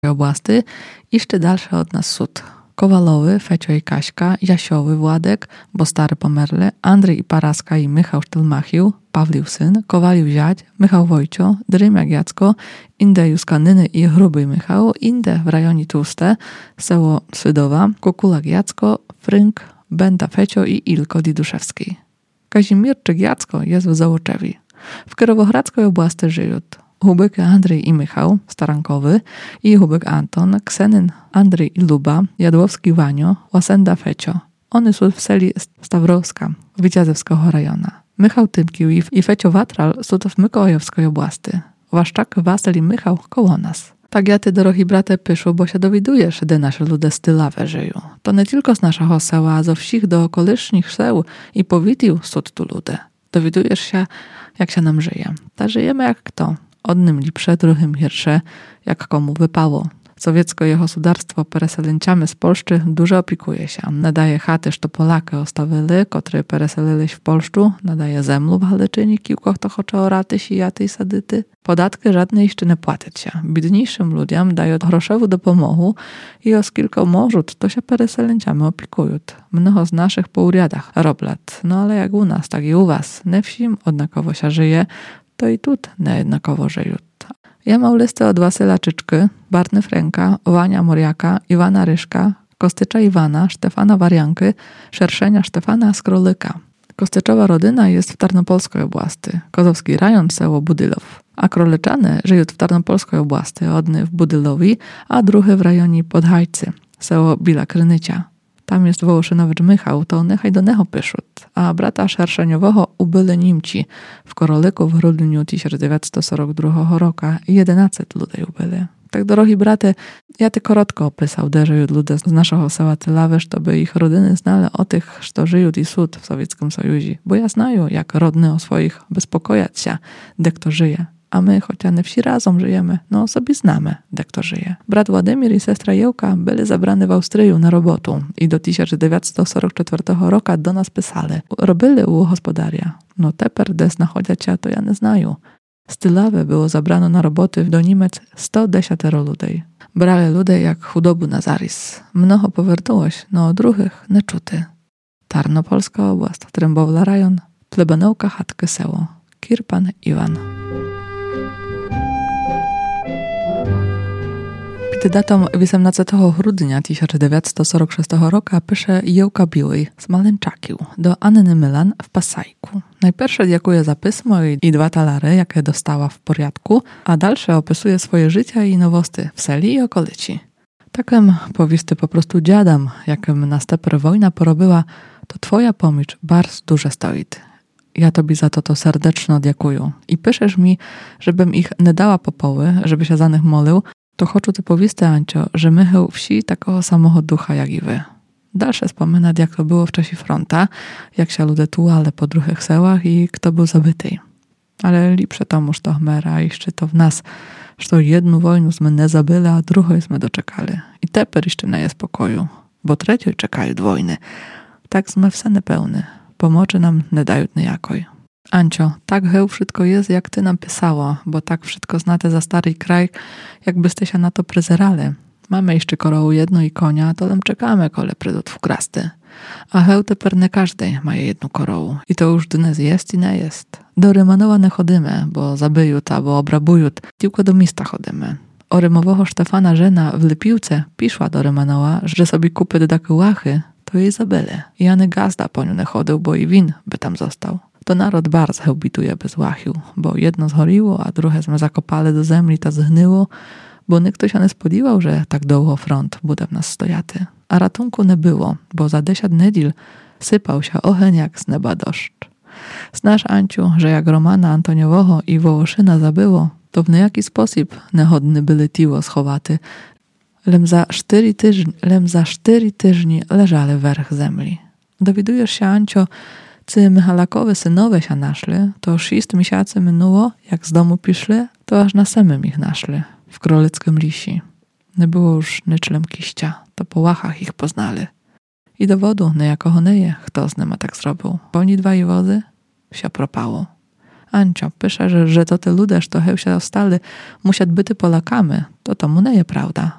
obłasty, jeszcze dalsze od nas sud. Kowalowy, Fecio i Kaśka, Jasiowy, Władek, bo stary pomerle, Andrzej i Paraska i Michał Sztelmachił, Pawlił syn, Kowalił ziać, Michał Wojcio, Drymiak Jacko, Inde Juskanyny i Hruby Michał, Inde w rejonie Tłuste, Seło Swydowa, Kukulak Jacko, Frynk, Benda Fecio i Ilko Diduszewski. Kazimierczyk Jacko jest w Załoczewi. W Kierowohradzkiej oblasti żyją Hubek Andrzej i Michał, Starankowy, i Hubek Anton, Ksenyn Andrzej i Luba, Jadłowski Wanio, Łasenda Fecio. One są w seli Stawrowska, Wyciazewskiego rejonu. Michał Tymkił i Fecio Watral są to w Mykołajowskiej oblasti. Waszczak, Wasel i Michał koło nas. Tak ja ty, drogi brate, pyszą, bo się dowidujesz, gdy nasze ludy stylawe żyją. To nie tylko z naszego sela, a ze wsich do okolicznych seł i powitiu są tu ludy. Dowidujesz się, jak się nam żyje. Ta żyjemy jak kto. Odnym lipsze, drugim hirsze, jak komu wypało. Sowieckie gospodarstwo pereselęciamy z Polszczy dużo opiekuje się. Nadaje chaty, to Polaky ostawyli, które pereseliliś w Polszczu, nadaje zemlu w Haleczyni, kiłkoch to chocze oraty, sijaty i sadyty. Podatki żadne jeszcze nie płacić się. Biedniejszym ludziom dają groszową dopomogę i o kilka morzut to się pereselęciamy opiekują. Mnoho z naszych po uriadach roblat. No ale jak u nas, tak i u was. Nie wsim odnakowo się żyje, to i tu niejednakowo żyją. Ja mam listę od Wasyla Czyczki, Bartny Fręka, Wania Moriaka, Iwana Ryszka, Kostycza Iwana, Stefana Warianky, Szerszenia Stefana Skrolyka. Kostyczowa rodzina jest w Tarnopolskiej oblasti, Kozowski rejon, seło Budylow. A Krolyczany żyją w Tarnopolskiej oblasti, odny w Budylowi, a druhy w rejonie Podhajcy, seło Bila Krynycia. Tam jest Wołoszynowicz Michał, to niechaj do neho pyszut. A brata Szerszeniowego ubyli Niemci. W Korolyku w grudniu 1942 roku 11 ludzi ubyli. Tak, drogi braty, ja ty korotko opisał, że ludzie z naszego sela Tylawysz, to by ich rodziny znali o tych, co żyją i sud w Sowieckim Sojuzie. Bo ja znają, jak rodny o swoich bezpokojać się, de kto żyje. A my, chociaż nie wsi razem żyjemy, no sobie znamy, de kto żyje. Brat Władimir i sestra Jełka byli zabrani w Austriju na robotę i do 1944 roku do nas pisali. Robili u gospodarza. No teper, des nachodziać się, to ja nie znają. Z Tylawy było zabrano na roboty do Niemiec 110 ludzi. Brali ludzie jak chudobu na zarys. Mnoho powertułoś, no druhych nie czuty. Tarnopolska oblast, Trębowla rajon, Plebanówka, Chatkę seło. Kirpan Iwan. Datą 18 grudnia 1946 roku pisze Jełka Biły z Malenczakił do Anny Mylan w Pasajku. Najpierw dziękuję za pismo i 2 talary, jakie dostała w porядku, a dalsze opisuje swoje życie i nowosty w seli i okolici. Takem powisty po prostu dziadam, jakem następna wojna porobyła, to twoja pomocz bardzo duże stoit. Ja tobie za to serdecznie dziękuję. I piszesz mi, żebym ich nie dała popoły, żeby się za nich molił, to chcę ty powiedzty, Ancio, że my w wsi takiego samego ducha jak i wy. Dalsze wspominać, jak to było w czasie fronta, jak się ludzie tułali po druhych sełach i kto był zabity. Ale lepsze to muż to chmera, jeszcze to w nas, że to jedną wojnę sme nie zabyli, a druhej sme doczekali. I teper jeszcze nie jest pokoju, bo trzeciej czekają wojny. Tak sme wse nepełny. Pomocy nam nie dają nijakoj. Ancio, tak heł wszystko jest, jak ty nam pisała, bo tak wszystko znate za stary kraj, jakbyście się na to pryzerali. Mamy jeszcze korołu jedno i konia, to tam czekamy, kole prydut w krasty. A heł teper nie każdy ma jedną korołu. I to już dnes jest i nie jest. Do Rymanowa nie chodymy, bo zabijut albo obrabujut, tylko do miasta chodymy. O rymowego Stefana Żena w Lipiłce piszła do Rymanowa, że sobie kupy do takie łachy, to jej zabili. I Jany Gazda po nią nie chodził, bo i win by tam został. To naród bardzo hełbituje bez łachił, bo jedno zhoriło, a drugie sme zakopali do zemli, ta zgnyło, bo nikt się nie spodziewał, że tak długo front bude w nas stojaty. A ratunku nie było, bo za 10 niedziel sypał się ogień jak z nieba deszcz. Znasz, Anciu, że jak Romana Antoniowego i Wołoszyna zabyło, to w niejaki sposób niechodny byli tiło schowaty, lem za 4 tyżni leżali werch zemli. Dowiadujesz się, Ancio, cy Michalakowe synowe się naszli, to 6 miesięcy minęło, jak z domu piszli, to aż na samym ich naszli, w Królickim Lisi. Nie było już nyczlem kiścia, to po łachach ich poznali. I dowodu niejakoho neje, kto z nim tak zrobił. Bo oni 2 wozy się propało. Ancio, pisze, że to te ludzie, to heł się ostali, musiać byty Polakami, to mu nie je prawda.